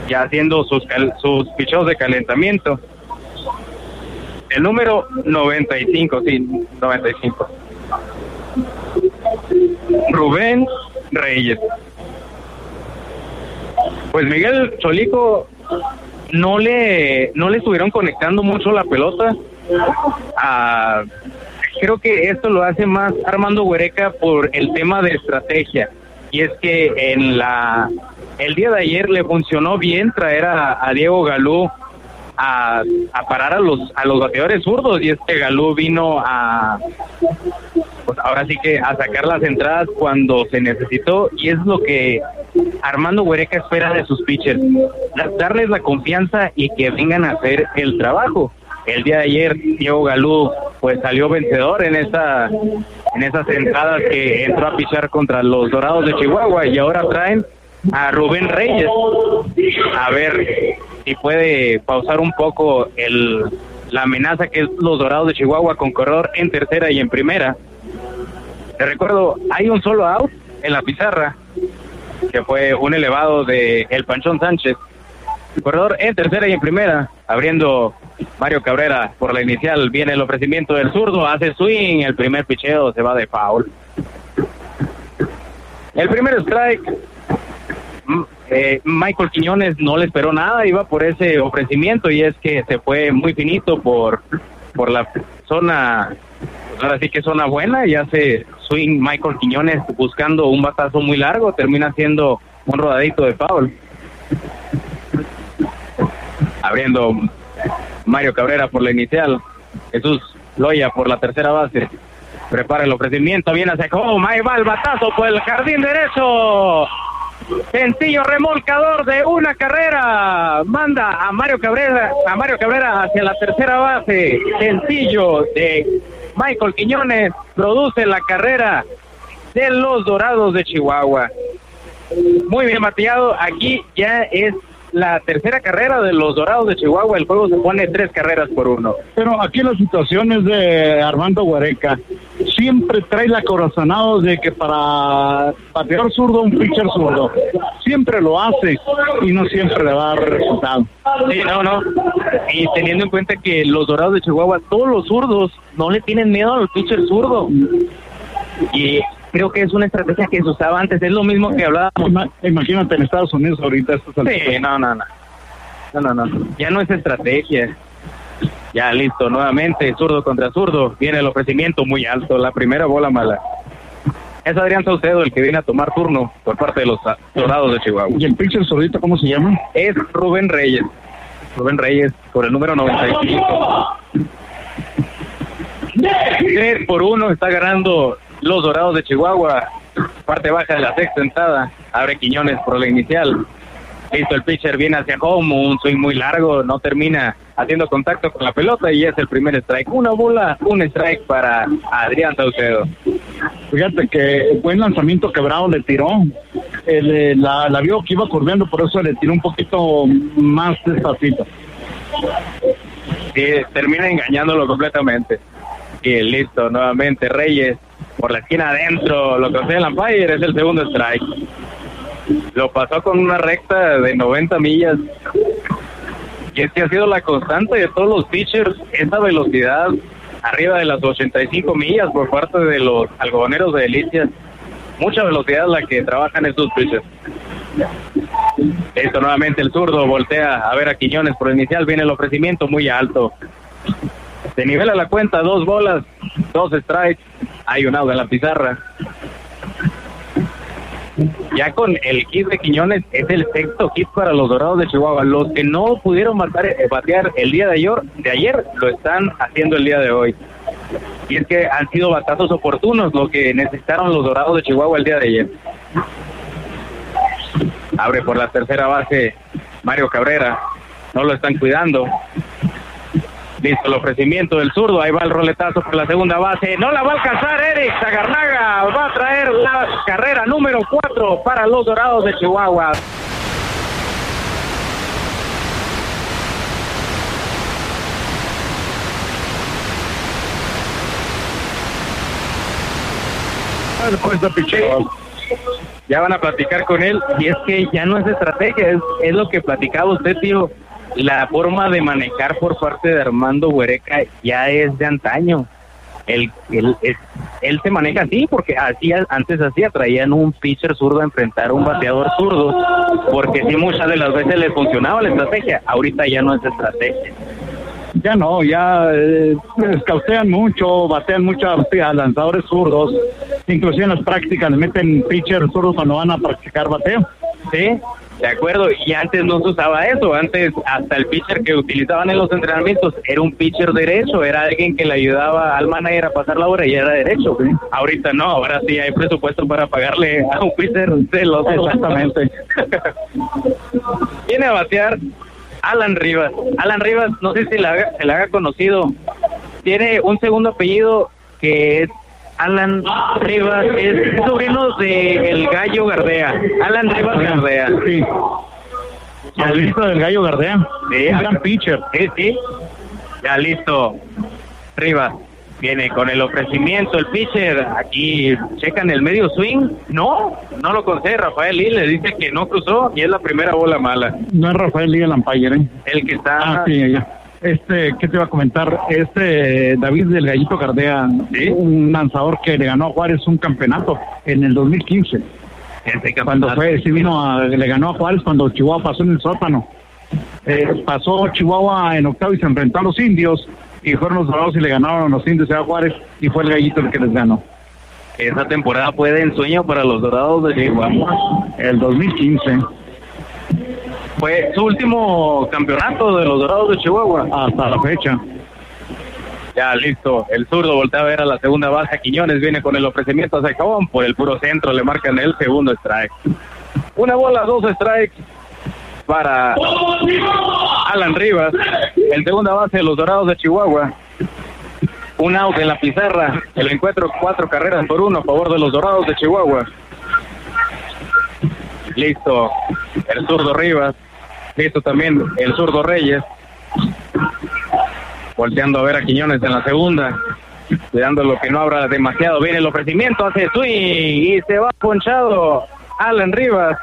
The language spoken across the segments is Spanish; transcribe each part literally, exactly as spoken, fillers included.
ya haciendo sus, cal- sus picheos de calentamiento. El número noventa y cinco, sí, noventa y cinco. Rubén Reyes. Pues Miguel Cholico no le no le estuvieron conectando mucho la pelota. Ah, creo que esto lo hace más Armando Huereca por el tema de estrategia, y es que en la el día de ayer le funcionó bien traer a, a Diego Galú a, a parar a los a los bateadores zurdos, y es que Galú vino a pues ahora sí que a sacar las entradas cuando se necesitó, y es lo que Armando Huereca espera de sus pitchers, darles la confianza y que vengan a hacer el trabajo. El día de ayer Diego Galú pues salió vencedor en esa en esas entradas que entró a pichar contra los Dorados de Chihuahua, y ahora traen a Rubén Reyes a ver si puede pausar un poco el la amenaza que es los Dorados de Chihuahua con corredor en tercera y en primera. Te recuerdo, hay un solo out en la pizarra, que fue un elevado de el Panchón Sánchez. Corredor en tercera y en primera, abriendo Mario Cabrera por la inicial. Viene el ofrecimiento del zurdo, hace swing, el primer picheo se va de foul. El primer strike, eh, Michael Quiñones no le esperó nada, iba por ese ofrecimiento, y es que se fue muy finito por, por la zona, ahora sí que zona buena, y hace swing Michael Quiñones buscando un batazo muy largo, termina siendo un rodadito de foul. Abriendo Mario Cabrera por la inicial, Jesús Loya por la tercera base, prepara el ofrecimiento, viene hacia home, ahí va el batazo por el jardín derecho, sencillo remolcador de una carrera, manda a Mario Cabrera, a Mario Cabrera hacia la tercera base, sencillo de Michael Quiñones, produce la carrera de los Dorados de Chihuahua. Muy bien bateado, aquí ya es la tercera carrera de los Dorados de Chihuahua, el juego se pone tres carreras por uno. Pero aquí la situación es de Armando Huereca, siempre trae la corazonado de que para batear zurdo, un pitcher zurdo, siempre lo hace y no siempre le va a dar resultado. Sí, no, no, y teniendo en cuenta que los Dorados de Chihuahua, todos los zurdos no le tienen miedo al pitcher zurdo, y creo que es una estrategia que se usaba antes, es lo mismo que hablábamos. Imagínate en Estados Unidos ahorita. Sí, no, no, no, no, no, no, ya no es estrategia. Ya listo, nuevamente, zurdo contra zurdo, viene el ofrecimiento muy alto, la primera bola mala. Es Adrián Saucedo el que viene a tomar turno por parte de los Dorados de Chihuahua. ¿Y el pitcher zurdito cómo se llama? Es Rubén Reyes, Rubén Reyes por el número noventa y cinco. tres por uno está ganando los Dorados de Chihuahua, parte baja de la sexta entrada, abre Quiñones por la inicial. Listo, el pitcher viene hacia home, un swing muy largo, no termina haciendo contacto con la pelota, y es el primer strike. Una bola, un strike para Adrián Saucedo. Fíjate que buen lanzamiento quebrado le tiró. El, la, la vio que iba curveando, por eso le tiró un poquito más despacito. Sí, termina engañándolo completamente. Y listo, nuevamente Reyes por la esquina adentro, lo que hace el umpire es el segundo strike. Lo pasó con una recta de noventa millas, y es que ha sido la constante de todos los pitchers, esa velocidad arriba de las ochenta y cinco millas por parte de los algodoneros de Delicias. Mucha velocidad la que trabajan estos pitchers. Esto nuevamente el zurdo voltea a ver a Quiñones por el inicial, viene el ofrecimiento muy alto. Se nivela la cuenta, dos bolas, dos strikes, hay un out en la pizarra. Ya con el hit de Quiñones es el sexto hit para los Dorados de Chihuahua. Los que no pudieron matar, eh, batear el día de ayer, de ayer lo están haciendo el día de hoy. Y es que han sido batazos oportunos lo que necesitaron los Dorados de Chihuahua el día de ayer. Abre por la tercera base Mario Cabrera, no lo están cuidando. Listo el ofrecimiento del zurdo, ahí va el roletazo por la segunda base, no la va a alcanzar Eric Zagarnaga, va a traer la carrera número cuatro para los Dorados de Chihuahua. Después de picheo, ya van a platicar con él, y es que ya no es estrategia, es, es lo que platicaba usted, tío. La forma de manejar por parte de Armando Huereca ya es de antaño. Él, él, él, él se maneja así porque hacía, antes hacía, traían un pitcher zurdo a enfrentar a un bateador zurdo, porque sí, muchas de las veces les funcionaba la estrategia. Ahorita ya no es estrategia. Ya no, ya eh, escautean mucho, batean mucho a, a lanzadores zurdos, inclusive en las prácticas le meten pitchers zurdos cuando van a practicar bateo. Sí, de acuerdo, y antes no se usaba eso, antes hasta el pitcher que utilizaban en los entrenamientos era un pitcher derecho, era alguien que le ayudaba al manager a pasar la hora y era derecho. ¿Sí? Ahorita no, ahora sí hay presupuesto para pagarle a un pitcher de los dos. Exactamente. Viene a batear Alan Rivas. Alan Rivas, no sé si la haga, se la haga conocido, tiene un segundo apellido que es Alan Rivas, es sobrino de el Gallo Gardea. Alan Rivas Gardea. Sí. ¿Has visto del Gallo Gardea? Sí, un gran pitcher. Sí, sí. Ya listo. Rivas viene con el ofrecimiento, el pitcher. Aquí checan el medio swing. No, no lo concede. Rafael Lee le dice que no cruzó y es la primera bola mala. No es Rafael Lee el umpire, ¿eh? El que está... Ah, sí, ya. Este, ¿qué te iba a comentar? Este David del Gallito Gardea, ¿sí? Un lanzador que le ganó a Juárez un campeonato en el dos mil quince. Cuando fue, sí vino a, le ganó a Juárez cuando Chihuahua pasó en el sótano. Eh, pasó Chihuahua en octavo y se enfrentó a los indios y fueron los Dorados y le ganaron a los indios a Juárez y fue el Gallito el que les ganó. Esa temporada fue de ensueño para los Dorados de Chihuahua. El dos mil quince. Fue su último campeonato de los Dorados de Chihuahua. Hasta la fecha. Ya listo, el zurdo voltea a ver a la segunda base. Quiñones viene con el ofrecimiento a Sacabón por el puro centro, le marcan el segundo strike. Una bola, dos strikes para Alan Rivas, el segunda base de los Dorados de Chihuahua. Un out en la pizarra, el encuentro cuatro carreras por uno a favor de los Dorados de Chihuahua. Listo, el zurdo Rivas, listo también el zurdo Reyes. Volteando a ver a Quiñones en la segunda, cuidando lo que no abra demasiado. Viene el ofrecimiento, hace swing y se va ponchado Alan Rivas.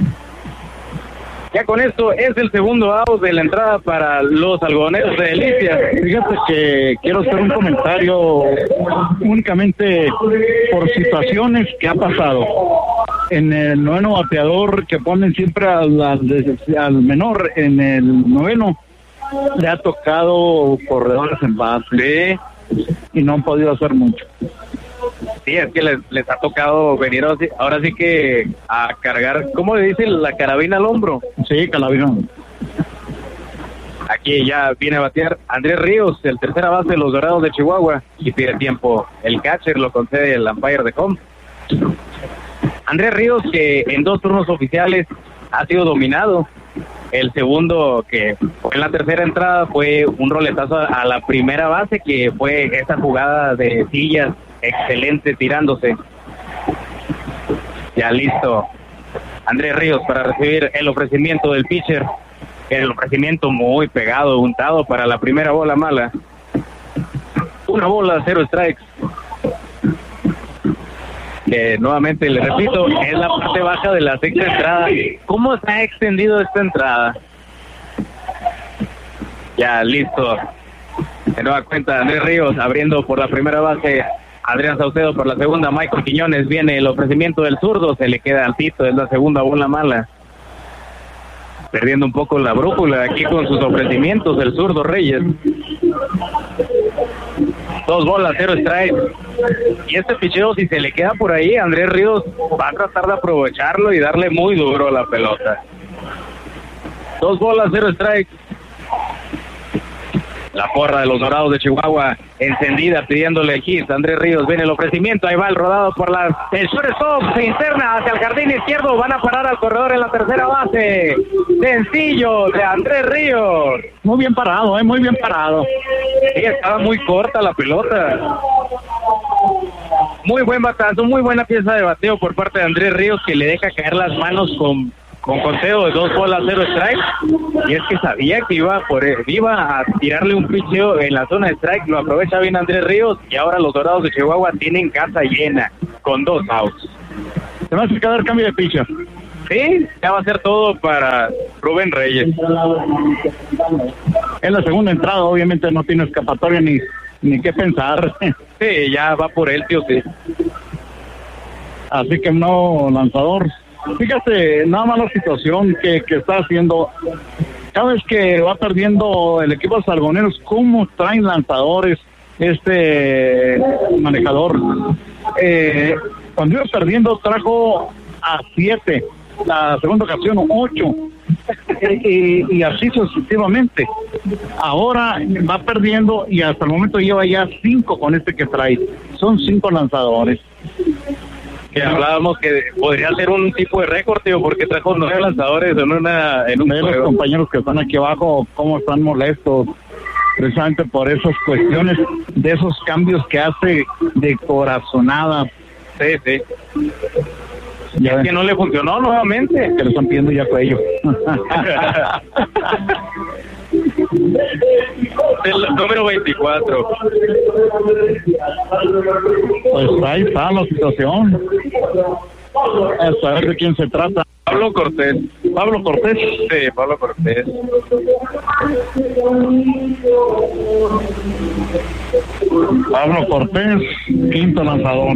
Ya con esto es el segundo out de la entrada para los algodoneros de Delicias. Fíjate que quiero hacer un comentario únicamente por situaciones que ha pasado. En el noveno bateador que ponen siempre al, al, al menor en el noveno, le ha tocado corredores en base, sí, y no han podido hacer mucho. Sí, es que les, les ha tocado venir así, ahora sí que a cargar, ¿cómo le dicen? La carabina al hombro. Sí, carabina. Aquí ya viene a batear Andrés Ríos, el tercera base de los Dorados de Chihuahua, y pide tiempo. El catcher lo concede el umpire de home. Andrés Ríos, que en dos turnos oficiales ha sido dominado. El segundo, que fue en la tercera entrada, fue un roletazo a la primera base, que fue esa jugada de sillas excelente tirándose. Ya listo Andrés Ríos para recibir el ofrecimiento del pitcher. El ofrecimiento muy pegado, untado para la primera bola mala. Una bola, cero strikes. Que nuevamente le repito, es la parte baja de la sexta entrada. ¿Cómo se ha extendido esta entrada? Ya listo. De nueva cuenta Andrés Ríos abriendo por la primera base. Adrián Saucedo por la segunda. Michael Quiñones, viene el ofrecimiento del zurdo, se le queda altito, es la segunda bola mala. Perdiendo un poco la brújula aquí con sus ofrecimientos el zurdo Reyes. Dos bolas, cero strike. Y este picheo, si se le queda por ahí, Andrés Ríos va a tratar de aprovecharlo y darle muy duro a la pelota. Dos bolas, cero strike. La porra de los Dorados de Chihuahua encendida pidiéndole hit. Andrés Ríos, viene el ofrecimiento, ahí va el rodado por la... El shortstop se interna hacia el jardín izquierdo, van a parar al corredor en la tercera base. Sencillo de Andrés Ríos. Muy bien parado, eh, muy bien parado. Sí, estaba muy corta la pelota. Muy buen batazo, muy buena pieza de bateo por parte de Andrés Ríos, que le deja caer las manos con... con conteo de dos bolas, cero strike, y es que sabía que iba por iba a tirarle un picheo en la zona de strike, lo aprovecha bien Andrés Ríos, y ahora los Dorados de Chihuahua tienen casa llena, con dos outs. Se va a hacer cada cambio de pitcher. Sí, ya va a ser todo para Rubén Reyes. Es la segunda entrada, obviamente no tiene escapatoria ni, ni qué pensar. Sí, ya va por él, tío, sí. Así que no lanzador. Fíjate, nada más la situación que, que está haciendo. Cada vez que va perdiendo el equipo de Salgoneros, ¿cómo traen lanzadores este manejador? Eh, cuando iba perdiendo trajo a siete, la segunda ocasión ocho, y, y así sucesivamente. Ahora va perdiendo y hasta el momento lleva ya cinco con este que trae. Son cinco lanzadores. Que hablábamos que podría ser un tipo de récord, tío, porque trajo nueve lanzadores en una en un de los compañeros que están aquí abajo, cómo están molestos precisamente por esas cuestiones de esos cambios que hace de corazonada. Sí, sí. Ya es que no le funcionó nuevamente. Que le están pidiendo ya cuello. El número veinticuatro. Pues ahí está la situación. A saber de quién se trata. Pablo Cortés. Pablo Cortés. Sí, Pablo Cortés. Pablo Cortés, quinto lanzador.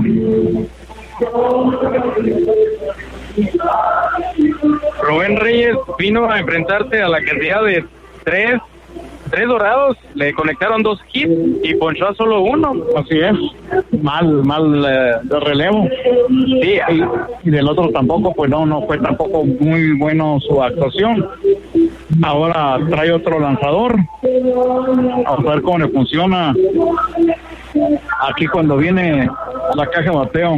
Rubén Reyes vino a enfrentarse a la cantidad de tres, tres dorados, le conectaron dos hits y ponchó a solo uno. Así es, mal, mal eh, de relevo. Sí, y, y del otro tampoco, pues no, no fue tampoco muy bueno su actuación. Ahora trae otro lanzador. A ver cómo le funciona aquí cuando viene a la caja de bateo.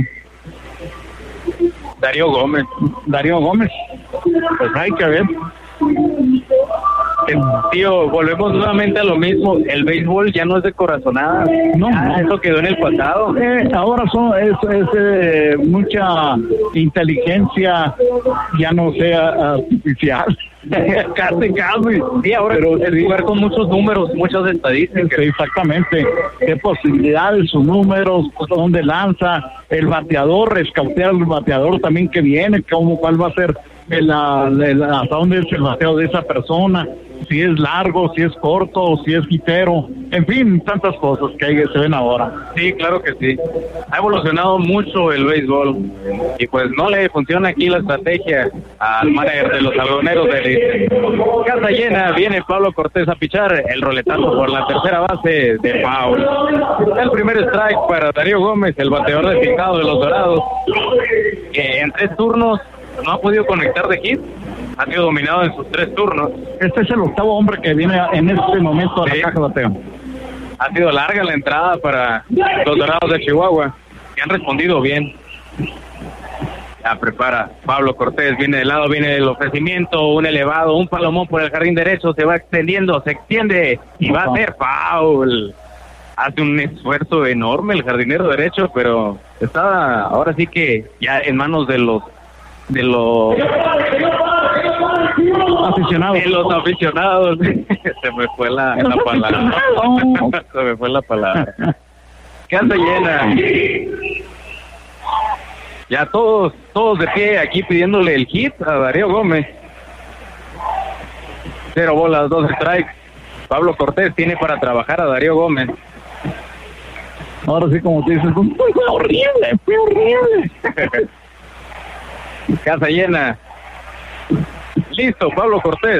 Darío Gómez. Darío Gómez. Pues hay que ver. Eh, tío, volvemos nuevamente a lo mismo. El béisbol ya no es de corazonada. No, ah, no. Eso quedó en el pasado. Eh, ahora son es, es eh, mucha inteligencia, ya no sea artificial. casi, casi. Sí, ahora Pero es sí. jugar con muchos números, muchas estadísticas. Sí, exactamente. Qué posibilidades, sus números, dónde lanza, el bateador, escautear al bateador también que viene, cómo, cuál va a ser el, el, hasta dónde es el bateo de esa persona, si es largo, si es corto, si es quitero, en fin, tantas cosas que hay, se ven ahora. Sí, claro que sí. Ha evolucionado mucho el béisbol y pues no le funciona aquí la estrategia al manager de los algoneros de casa llena. Viene Pablo Cortés a pichar, el roletazo por la tercera base de foul. El primer strike para Darío Gómez, el bateador designado de los Dorados, que en tres turnos no ha podido conectar de hit. Ha sido dominado en sus tres turnos. Este es el octavo hombre que viene en este momento a Sí. la caja de bateo. Ha sido larga la entrada para los Dorados de Chihuahua, que han respondido bien. Ya prepara Pablo Cortés, viene de lado, viene el ofrecimiento, un elevado, un palomón por el jardín derecho, se va extendiendo, se extiende y va a ser foul. Hace un esfuerzo enorme el jardinero derecho, pero está ahora sí que ya en manos de los de los Aficionados. de los aficionados. Se me fue la, la palabra. Se me fue la palabra. Casa llena. Ya todos, todos de pie aquí pidiéndole el hit a Darío Gómez. Cero bolas, dos strikes. Pablo Cortés tiene para trabajar a Darío Gómez. Ahora sí, como te dices, fue horrible, fue horrible. Casa llena. Listo, Pablo Cortés.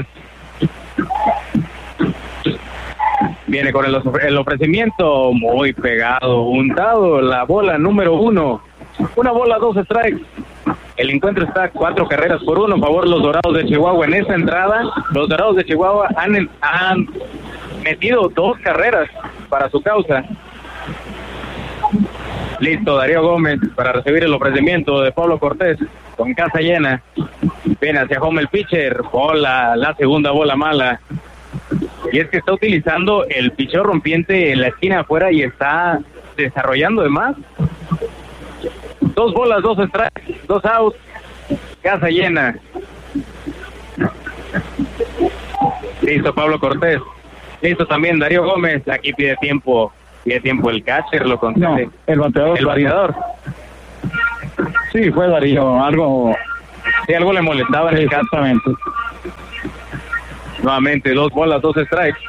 Viene con el, el ofrecimiento muy pegado, untado, la bola número uno. Una bola, dos strikes. El encuentro está cuatro carreras por uno, a favor de los Dorados de Chihuahua. En esta entrada, los Dorados de Chihuahua han, han metido dos carreras para su causa. Listo, Darío Gómez para recibir el ofrecimiento de Pablo Cortés con casa llena. Viene hacia home el pitcher, bola, la segunda bola mala. Y es que está utilizando el picheo rompiente en la esquina afuera y está desarrollando de más. Dos bolas, dos strikes, dos outs, casa llena. Listo Pablo Cortés. Listo también Darío Gómez. Aquí pide tiempo. Pide tiempo el catcher, lo concede. No, el bateador. El bateador. Sí, fue Darío, algo... Sí, algo le molestaba en el caso. Exactamente. Nuevamente, dos bolas, dos strikes.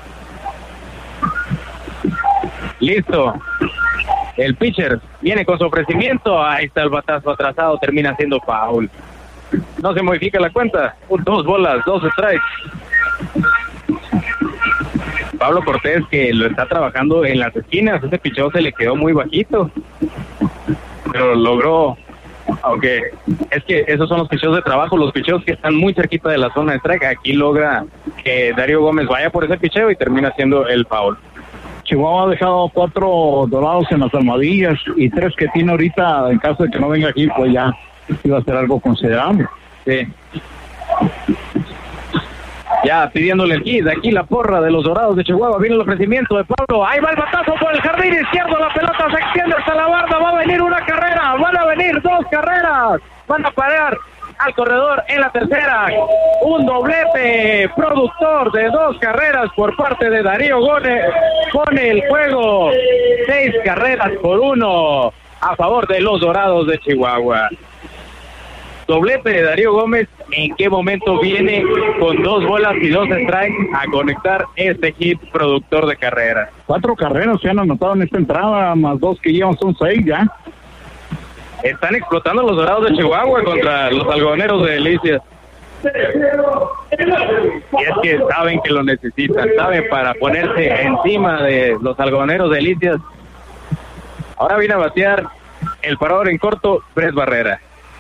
Listo. El pitcher viene con su ofrecimiento. Ahí está el batazo atrasado, termina siendo foul. No se modifica la cuenta. Dos bolas, dos strikes. Pablo Cortés, que lo está trabajando en las esquinas. Ese picheo se le quedó muy bajito, pero logró, aunque es que esos son los picheos de trabajo, los picheos que están muy cerquita de la zona de strike. Aquí logra que Darío Gómez vaya por ese picheo y termina siendo el foul. Chihuahua ha dejado cuatro dorados en las almohadillas y tres que tiene ahorita. En caso de que no venga aquí, pues ya iba a ser algo considerable. Sí. Ya pidiéndole el hit, aquí la porra de los Dorados de Chihuahua. Viene el ofrecimiento de Pablo. Ahí va el batazo por el jardín izquierdo. La pelota se extiende hasta la barda. Va a venir una carrera. Van a venir dos carreras. Van a parar al corredor en la tercera. Un doblete productor de dos carreras por parte de Darío Gómez. Pone el juego seis carreras por uno a favor de los Dorados de Chihuahua. Doblete de Darío Gómez. ¿En qué momento viene con dos bolas y dos strikes a conectar este hit productor de carreras? Cuatro carreras se han anotado en esta entrada, más dos que llevan, son seis ya. Están explotando los Dorados de Chihuahua contra los algodoneros de Delicias. Y es que saben que lo necesitan, saben para ponerse encima de los algodoneros de Delicias. Ahora viene a batear el parador en corto, Brett Barrera.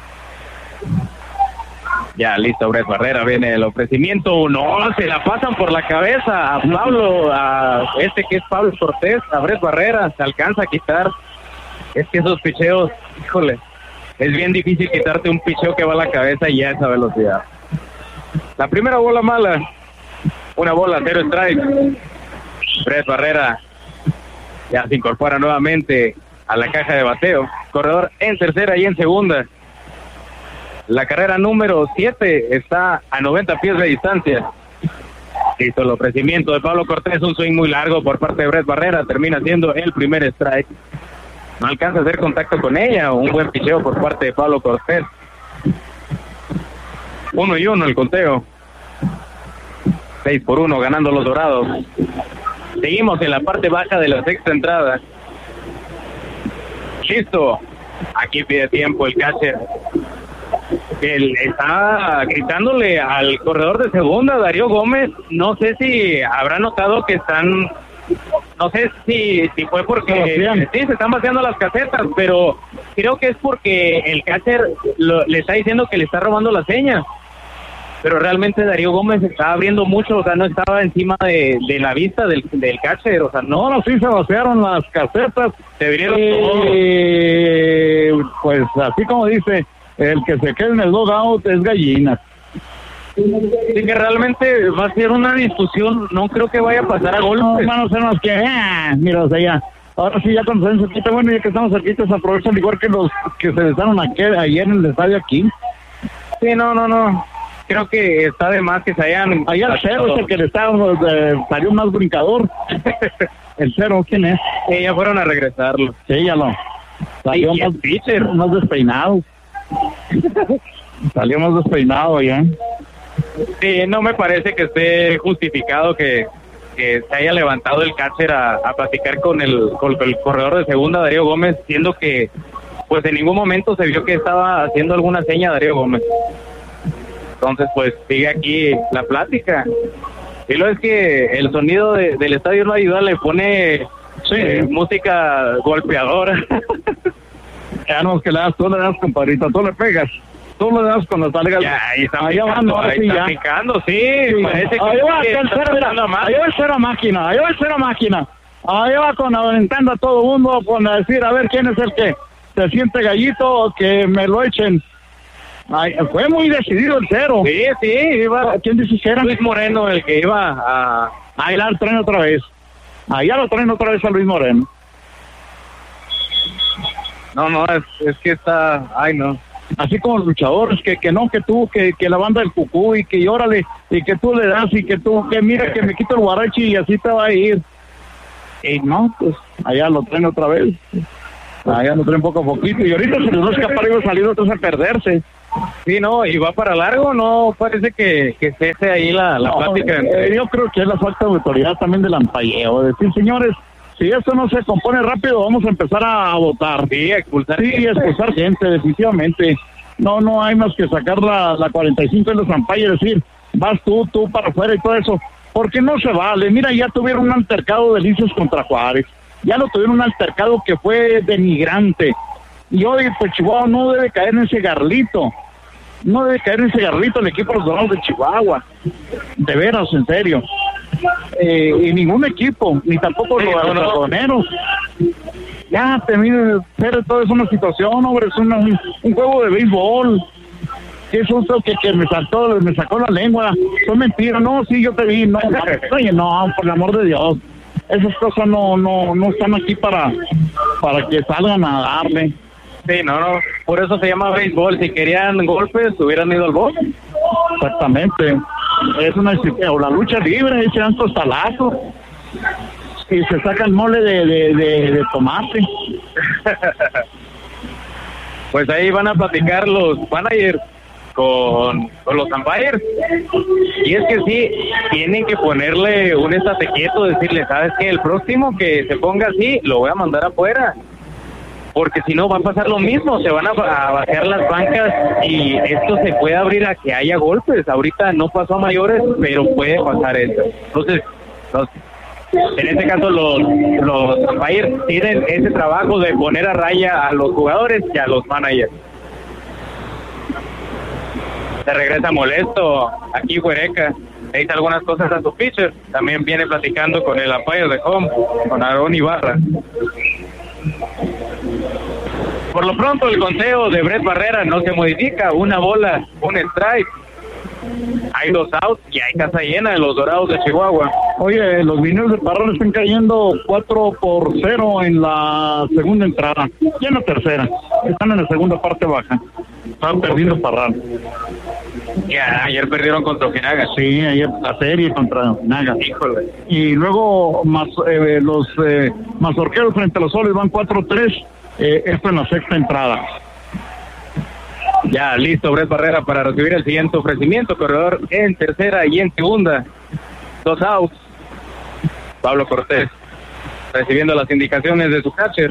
Ya listo, Brett Barrera, viene el ofrecimiento. No, se la pasan por la cabeza a Pablo, a este que es Pablo Cortés, a Brett Barrera, se alcanza a quitar. Es que esos picheos, híjole, es bien difícil quitarte un picheo que va a la cabeza y a esa velocidad. La primera bola mala, una bola, cero strike. Brett Barrera ya se incorpora nuevamente a la caja de bateo. Corredor en tercera y en segunda. La carrera número siete está a noventa pies de distancia. Listo el ofrecimiento de Pablo Cortés, un swing muy largo por parte de Brett Barrera, termina siendo el primer strike. No alcanza a hacer contacto con ella, un buen picheo por parte de Pablo Cortés. Uno y uno el conteo. Seis por uno ganando los Dorados. Seguimos en la parte baja de la sexta entrada. Listo. Aquí pide tiempo el catcher. Él está gritándole al corredor de segunda, Darío Gómez. No sé si habrá notado que están, no sé si, si fue porque sí, se están vaciando las casetas, pero creo que es porque el catcher lo, le está diciendo que le está robando la seña. Pero realmente Darío Gómez estaba abriendo mucho, o sea, no estaba encima de, de la vista del, del catcher, o sea, no, no, sí se vaciaron las casetas. Se vinieron eh, pues así como dice, el que se quede en el logout es gallina. Sí, que realmente va a ser una discusión, no creo que vaya a pasar a golpes. No, hermanos, hermanos, que, ah, mira, o sea, ya, ahora sí, ya cuando están cerquita, bueno, ya que estamos cerquitas, aprovechan igual que los que se besaron aquel, ayer en el estadio aquí. Sí, no, no, no, creo que está de más que se hayan... Allá el cero es el que le está, eh, salió más brincador. El cero, ¿quién es? Sí, ya fueron a regresarlo. Sí, ya lo. Salió sí, más, pitcher. más despeinado. Salió más despeinado ya. Sí, no me parece que esté justificado que, que se haya levantado el catcher a, a platicar con el, con el corredor de segunda, Darío Gómez, siendo que pues en ningún momento se vio que estaba haciendo alguna seña Darío Gómez. Entonces pues sigue aquí la plática. Y lo es que el sonido de, del estadio no ayuda, le pone sí. eh, música golpeadora. Ya no, que le das, tú le das, compadrito, tú le pegas. Tú le das cuando salga. Ya, ahí está allá picando, van, ahí sí, está ya. picando, sí. sí. Parece que, ahí va, que el está cero, mira, más. ahí va el cero máquina, ahí va el cero máquina. Ahí va con aventando a todo el mundo, con a decir, a ver quién es el que se siente gallito, que me lo echen. Ay, fue muy decidido el cero. Sí, sí, iba. ¿Quién dice que era? Luis Moreno, el que iba a... Ahí la traen otra vez. Allá lo traen otra vez a Luis Moreno. No, no, es, es que está... Ay, no. Así como los luchadores, que, que no, que tú, que, que la banda del cucú, y que llórale, y que tú le das, y que tú, que mira, que me quito el guarachi y así te va a ir. Y no, pues allá lo traen otra vez. Ah, ya lo traen poco a poquito, y ahorita se les va a escapar y va a salir otros a perderse. Sí, no, y va para largo, no parece que, que cese ahí la, la no, plática. Eh, yo creo que es la falta de autoridad también del ampalleo, decir, señores, si esto no se compone rápido, vamos a empezar a, a votar. Sí, a expulsar. Sí, gente. expulsar gente, definitivamente. No, no hay más que sacar la, la cuarenta y cinco de los ampalles, decir, vas tú, tú para afuera y todo eso, porque no se vale. Mira, ya tuvieron un altercado de Licios contra Juárez, ya lo tuvieron un altercado que fue denigrante, y hoy pues Chihuahua no debe caer en ese garlito, no debe caer en ese garlito el equipo de los Dorados de Chihuahua, de veras, en serio. Eh, y ningún equipo, ni tampoco sí, los no, ratoneros. No. Ya, termina, pero todo es una situación, hombre, es una, un, un juego de béisbol. Es un que, que me saltó, me sacó la lengua. Son mentiras, no, sí, yo te vi, no, no, oye, no, por el amor de Dios. Esas cosas no, no, no están aquí para, para que salgan a darle. Sí, no, no, por eso se llama béisbol. Si querían golpes, hubieran ido al box. Exactamente. Es una, o la lucha libre, ahí se dan costalazos y se saca el mole de, de, de, de tomate. Pues ahí van a platicar los managers con, con los umpires. Y es que sí, tienen que ponerle un estate quieto, decirle, ¿sabes qué? El próximo que se ponga así, lo voy a mandar afuera. Porque si no va a pasar lo mismo, se van a, a vaciar las bancas y esto se puede abrir a que haya golpes. Ahorita no pasó a mayores, pero puede pasar esto. Entonces, los, en este caso los, los umpires tienen ese trabajo de poner a raya a los jugadores y a los managers. Se regresa molesto aquí Huereca, le dice algunas cosas a su pitcher, también viene platicando con el umpire de home, con Aarón Ibarra. Por lo pronto el conteo de Brett Barrera no se modifica, una bola, un strike, hay dos outs y hay casa llena de los Dorados de Chihuahua. Oye, los Mineros de Parral están cayendo cuatro por cero en la segunda entrada, y en la tercera, están en la segunda parte baja, están perdiendo Parral. Ya, ayer perdieron contra Ojinaga. Sí, ayer la serie contra Ojinaga. Híjole. Y luego más, eh, los eh, mazorqueros frente a los Soles van cuatro tres, eh, esto en la sexta entrada. Ya, listo, Brett Barrera para recibir el siguiente ofrecimiento. Corredor en tercera y en segunda. Dos outs. Pablo Cortés recibiendo las indicaciones de su catcher.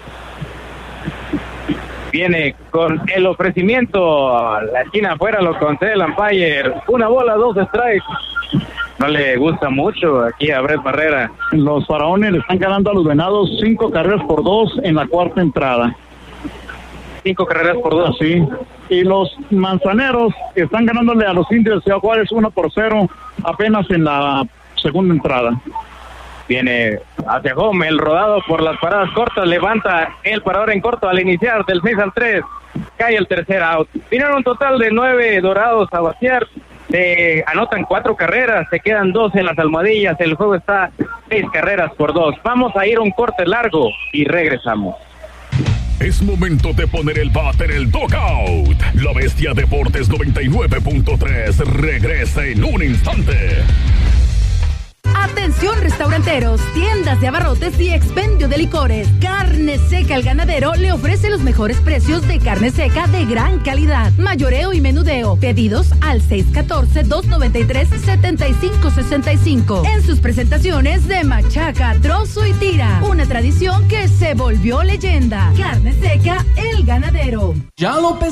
Viene con el ofrecimiento. La esquina afuera lo concede el umpire. Una bola, dos strikes. No le gusta mucho aquí a Brett Barrera. Los Faraones le están ganando a los Venados cinco carreras por dos en la cuarta entrada. Cinco carreras por dos. Sí. Y los Manzaneros están ganándole a los Indios de Ciudad Juárez uno por cero apenas en la segunda entrada. Viene hacia home, el rodado por las paradas cortas, levanta el parador en corto al iniciar del seis al tres, cae el tercer out. Vinieron un total de nueve Dorados a vaciar, eh, anotan cuatro carreras, se quedan dos en las almohadillas, el juego está seis carreras por dos. Vamos a ir a un corte largo y regresamos. Es momento de poner el bat en el dugout. La Bestia Deportes noventa y nueve punto tres regresa en un instante. Atención restauranteros, tiendas de abarrotes y expendio de licores. Carne Seca El Ganadero le ofrece los mejores precios de carne seca de gran calidad. Mayoreo y menudeo. Pedidos al seis uno cuatro, dos nueve tres, siete cinco seis cinco. En sus presentaciones de machaca, trozo y tira. Una tradición que se volvió leyenda. Carne Seca El Ganadero. Ya lo pensé.